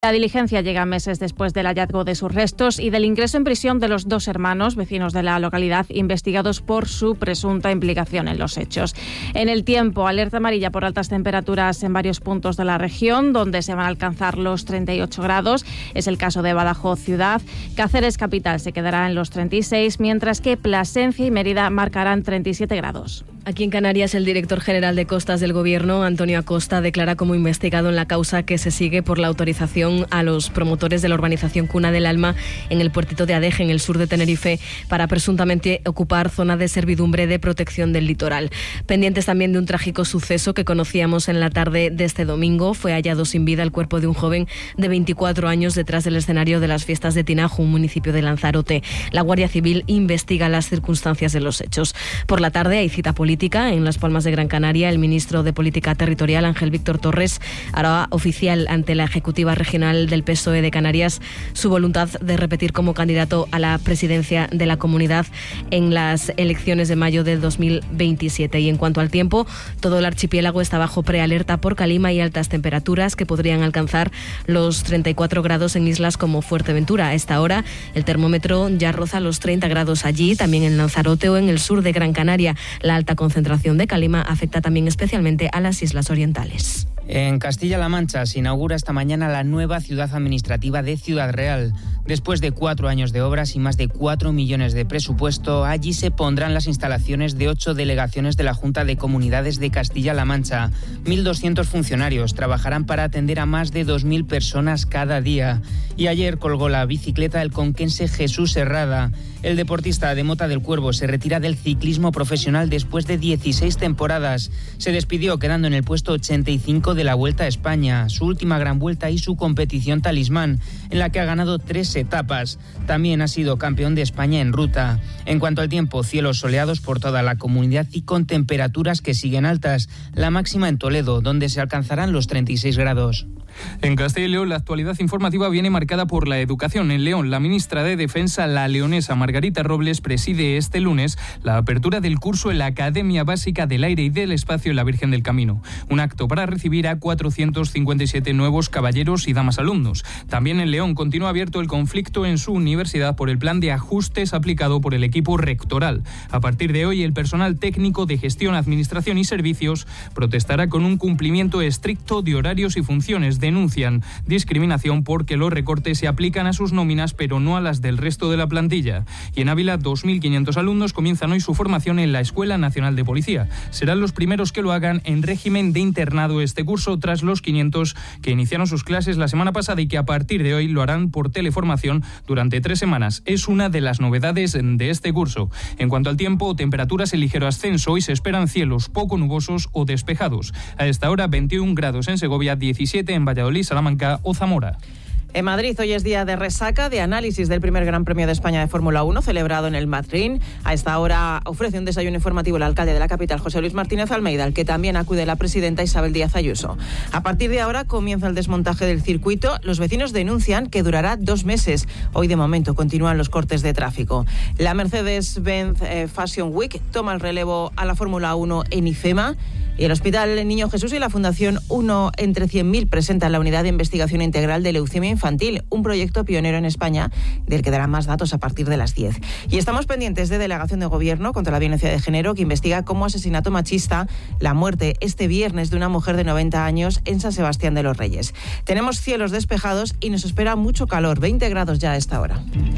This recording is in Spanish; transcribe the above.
La diligencia llega meses después del hallazgo de sus restos y del ingreso en prisión de los dos hermanos vecinos de la localidad investigados por su presunta implicación en los hechos. En el tiempo, alerta amarilla por altas temperaturas en varios puntos de la región, donde se van a alcanzar los 38 grados. Es el caso de Badajoz ciudad. Cáceres capital se quedará en los 36, mientras que Plasencia y Mérida marcarán 37 grados. Aquí en Canarias, el director general de Costas del Gobierno, Antonio Acosta, declara como investigado en la causa que se sigue por la autorización a los promotores de la urbanización Cuna del Alma en el puertito de Adeje, en el sur de Tenerife, para presuntamente ocupar zona de servidumbre de protección del litoral. Pendientes también de un trágico suceso que conocíamos en la tarde de este domingo. Fue hallado sin vida el cuerpo de un joven de 24 años detrás del escenario de las fiestas de Tinajo, un municipio de Lanzarote. La Guardia Civil investiga las circunstancias de los hechos. Por la tarde hay cita política en Las Palmas de Gran Canaria. El ministro de Política Territorial, Ángel Víctor Torres, hará oficial ante la Ejecutiva Regional del PSOE de Canarias su voluntad de repetir como candidato a la presidencia de la comunidad en las elecciones de mayo del 2027. Y en cuanto al tiempo, todo el archipiélago está bajo prealerta por calima y altas temperaturas que podrían alcanzar los 34 grados en islas como Fuerteventura. A esta hora el termómetro ya roza los 30 grados allí, también en Lanzarote o en el sur de Gran Canaria. La alta concentración de calima afecta también especialmente a las islas orientales. En Castilla-La Mancha se inaugura esta mañana la nueva ciudad administrativa de Ciudad Real. Después de 4 años de obras y más de 4 millones de presupuesto, allí se pondrán las instalaciones de 8 delegaciones de la Junta de Comunidades de Castilla-La Mancha. 1.200 funcionarios trabajarán para atender a más de 2.000 personas cada día. Y ayer colgó la bicicleta el conquense Jesús Herrada. El deportista de Mota del Cuervo se retira del ciclismo profesional después de 16 temporadas. Se despidió quedando en el puesto 85 de la Vuelta a España, su última gran vuelta y su competición talismán, en la que ha ganado 3 etapas. También ha sido campeón de España en ruta. En cuanto al tiempo, cielos soleados por toda la comunidad y con temperaturas que siguen altas. La máxima en Toledo, donde se alcanzarán los 36 grados. En Castilla y León, la actualidad informativa viene marcada por la educación. En León, la ministra de Defensa, la leonesa Margarita Robles, preside este lunes la apertura del curso en la Academia Básica del Aire y del Espacio en la Virgen del Camino. Un acto para recibir a 457 nuevos caballeros y damas alumnos. También en León continúa abierto el conflicto en su universidad por el plan de ajustes aplicado por el equipo rectoral. A partir de hoy, el personal técnico de gestión, administración y servicios protestará con un cumplimiento estricto de horarios y funciones. Denuncian discriminación porque los recortes se aplican a sus nóminas pero no a las del resto de la plantilla. Y en Ávila, 2.500 alumnos comienzan hoy su formación en la Escuela Nacional de Policía. Serán los primeros que lo hagan en régimen de internado este curso, tras los 500 que iniciaron sus clases la semana pasada y que a partir de hoy lo harán por teleformación durante 3 semanas. Es una de las novedades de este curso. En cuanto al tiempo, temperaturas en ligero ascenso. Hoy se esperan cielos poco nubosos o despejados. A esta hora, 21 grados en Segovia, 17 en Valladolid, Salamanca o Zamora. En Madrid hoy es día de resaca, de análisis del primer Gran Premio de España de Fórmula 1 celebrado en el Madrid. A esta hora ofrece un desayuno informativo el alcalde de la capital, José Luis Martínez Almeida, al que también acude la presidenta Isabel Díaz Ayuso. A partir de ahora comienza el desmontaje del circuito. Los vecinos denuncian que durará 2 meses. Hoy de momento continúan los cortes de tráfico. La Mercedes-Benz Fashion Week toma el relevo a la Fórmula 1 en IFEMA. Y el Hospital Niño Jesús y la Fundación 1 entre 100.000 presentan la Unidad de Investigación Integral de Leucemia Infantil, un proyecto pionero en España del que darán más datos a partir de las 10. Y estamos pendientes de Delegación de Gobierno contra la Violencia de Género, que investiga como asesinato machista la muerte este viernes de una mujer de 90 años en San Sebastián de los Reyes. Tenemos cielos despejados y nos espera mucho calor, 20 grados ya a esta hora.